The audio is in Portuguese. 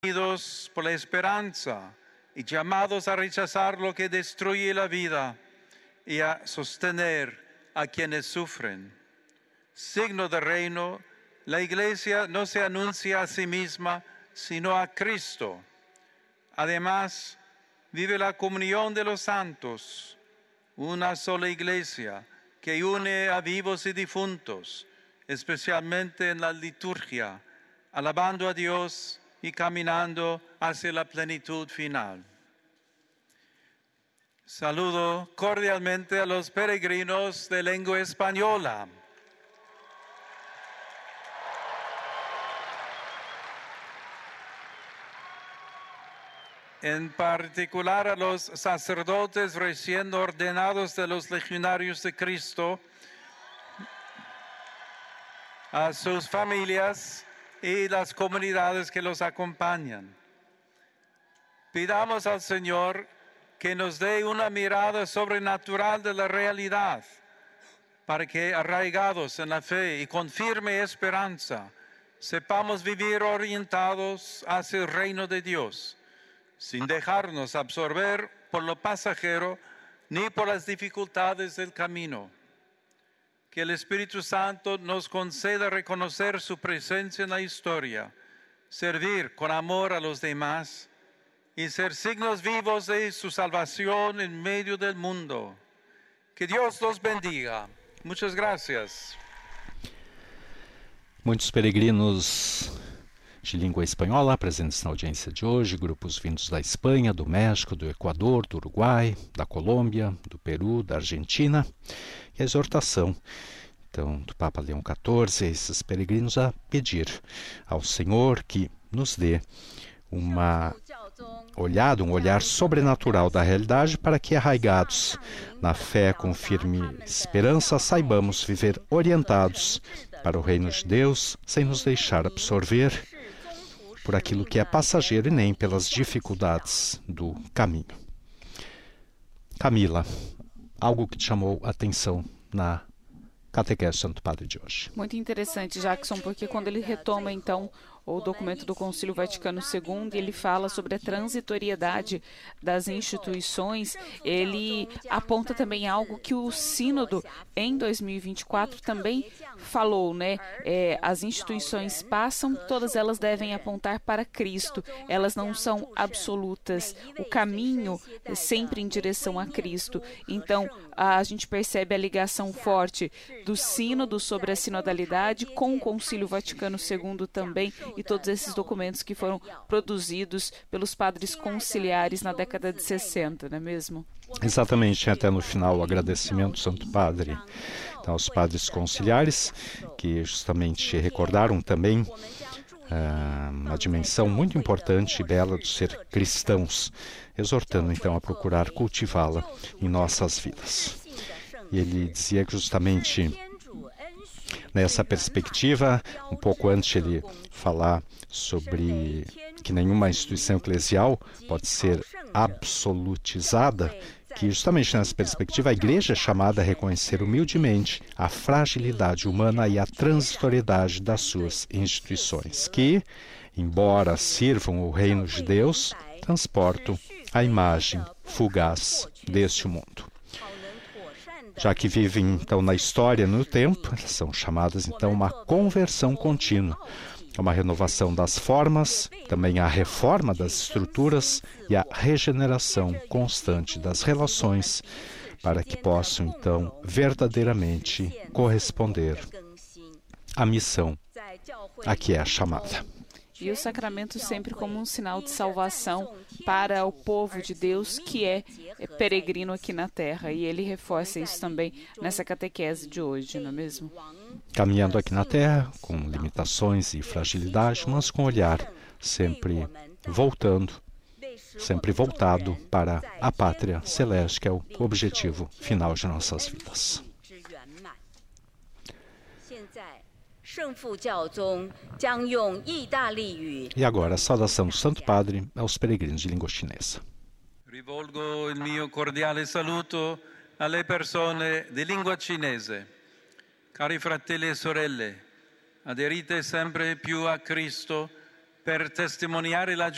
Unidos por la esperanza y llamados a rechazar lo que destruye la vida y a sostener a quienes sufren. Signo del reino, la Iglesia no se anuncia a sí misma, sino a Cristo. Además, vive la comunión de los santos, una sola Iglesia que une a vivos y difuntos, especialmente en la liturgia, alabando a Dios y caminando hacia la plenitud final. Saludo cordialmente a los peregrinos de lengua española. En particular a los sacerdotes recién ordenados de los Legionarios de Cristo, a sus familias y las comunidades que los acompañan. Pidamos al Señor que nos dé una mirada sobrenatural de la realidad, para que, arraigados en la fe y con firme esperanza, sepamos vivir orientados hacia el reino de Dios, sin dejarnos absorber por lo pasajero ni por las dificultades del camino. Que el Espíritu Santo nos conceda reconocer su presencia en la historia, servir con amor a los demás y ser signos vivos de su salvación en medio del mundo. Que Dios los bendiga. Muchas gracias. Muitos peregrinos de língua espanhola presentes na audiência de hoje, grupos vindos da Espanha, do México, do Equador, do Uruguai, da Colômbia, do Peru, da Argentina, e a exortação, então, do Papa Leão XIV, a esses peregrinos a pedir ao Senhor que nos dê um olhar sobrenatural da realidade para que, arraigados na fé com firme esperança, saibamos viver orientados para o reino de Deus, sem nos deixar absorver por aquilo que é passageiro e nem pelas dificuldades do caminho. Camila, algo que te chamou a atenção na catequese do Santo Padre de hoje? Muito interessante, Jackson, porque quando ele retoma, então, o documento do Concílio Vaticano II, ele fala sobre a transitoriedade das instituições, ele aponta também algo que o Sínodo, em 2024, também falou, né? As instituições passam, todas elas devem apontar para Cristo, elas não são absolutas, o caminho é sempre em direção a Cristo. Então, a gente percebe a ligação forte do Sínodo sobre a sinodalidade com o Concílio Vaticano II também, e todos esses documentos que foram produzidos pelos padres conciliares na década de 60, não é mesmo? Exatamente, até no final o agradecimento do Santo Padre então, aos padres conciliares, que justamente recordaram também uma dimensão muito importante e bela de ser cristãos, exortando então a procurar cultivá-la em nossas vidas. E ele dizia que justamente nessa perspectiva, um pouco antes ele falar sobre que nenhuma instituição eclesial pode ser absolutizada, que justamente nessa perspectiva a Igreja é chamada a reconhecer humildemente a fragilidade humana e a transitoriedade das suas instituições, que, embora sirvam o reino de Deus, transportam a imagem fugaz deste mundo. Já que vivem, então, na história e no tempo, são chamadas, então, a uma conversão contínua, uma renovação das formas, também a reforma das estruturas e a regeneração constante das relações, para que possam, então, verdadeiramente corresponder à missão a que é chamada. E o sacramento sempre como um sinal de salvação para o povo de Deus que é peregrino aqui na Terra. E ele reforça isso também nessa catequese de hoje, não é mesmo? Caminhando aqui na Terra, com limitações e fragilidade, mas com olhar sempre voltado para a pátria celeste, que é o objetivo final de nossas vidas. E agora, a saudação do Santo Padre aos peregrinos de língua chinesa. Rivolgo il mio cordiale saluto alle persone di lingua cinese. Cari fratelli e sorelle, aderite sempre più a Cristo per testimoniare la